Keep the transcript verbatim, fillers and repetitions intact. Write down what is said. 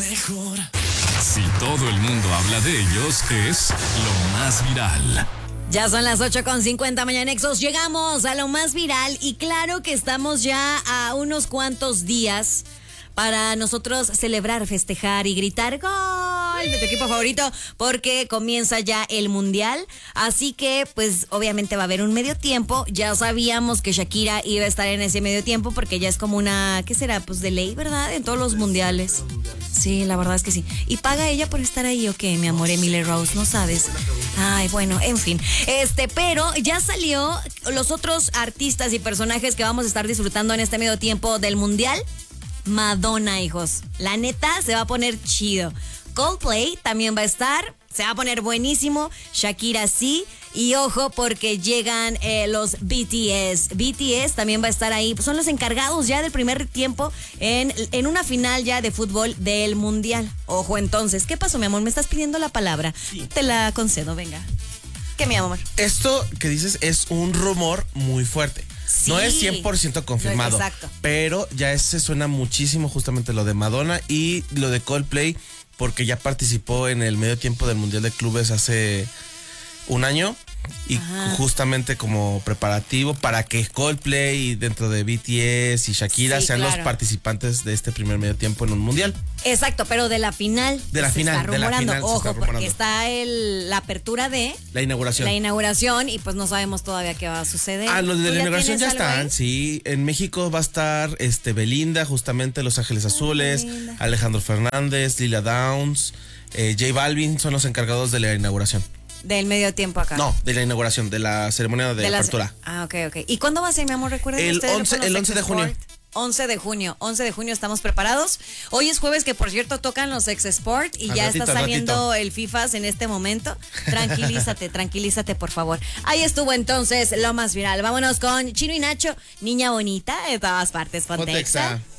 mejor. Si todo el mundo habla de ellos, es lo más viral. Ya son las ocho con cincuenta Mañanexos. Llegamos a lo más viral y claro que estamos ya a unos cuantos días para nosotros celebrar, festejar y gritar ¡gol! De tu equipo favorito, porque comienza ya el Mundial. Así que, pues, obviamente va a haber un medio tiempo. Ya sabíamos que Shakira iba a estar en ese medio tiempo porque ya es como una, ¿qué será? Pues de ley, ¿verdad? En todos los mundiales. Sí, la verdad es que sí. ¿Y paga ella por estar ahí o qué, mi amor, Emily Rose? No sabes. Ay, bueno, en fin. Este, pero ya salió los otros artistas y personajes que vamos a estar disfrutando en este medio tiempo del Mundial. Madonna, hijos. La neta, se va a poner chido. Coldplay también va a estar. Se va a poner buenísimo. Shakira sí. Y ojo porque llegan eh, los B T S. B T S también va a estar ahí. Son los encargados ya del primer tiempo en, en una final ya de fútbol del Mundial. Ojo entonces. ¿Qué pasó, mi amor? ¿Me estás pidiendo la palabra? Sí. Te la concedo, venga. ¿Qué, mi amor? Esto que dices es un rumor muy fuerte. Sí. No es cien por ciento confirmado, no, exacto. Pero ya se suena muchísimo justamente lo de Madonna y lo de Coldplay, porque ya participó en el medio tiempo del Mundial de Clubes hace un año. Y Ajá. justamente como preparativo para que Coldplay dentro de B T S y Shakira sí, sean claro. los participantes de este primer medio tiempo en un mundial. Exacto, pero de la final. De la final, está de la final. Ojo, está porque está el, la apertura de la inauguración. La inauguración y pues no sabemos todavía qué va a suceder. Ah, los de la inauguración ya están, ahí? Sí. En México va a estar este Belinda, justamente Los Ángeles Azules, Belinda. Alejandro Fernández, Lila Downs, eh, J Balvin son los encargados de la inauguración. Del medio tiempo acá. No, de la inauguración, de la ceremonia de, de apertura. Ah, ok, ok. ¿Y cuándo va a ser, mi amor? ¿Recuerden el ustedes? once, el once de junio. once de junio, once de junio estamos preparados. Hoy es jueves, que por cierto tocan los Ex Sport y al ya ratito, está saliendo el FIFAs en este momento. Tranquilízate, tranquilízate, por favor. Ahí estuvo entonces lo más viral. Vámonos con Chino y Nacho, Niña Bonita, de todas partes. Ponte Exa.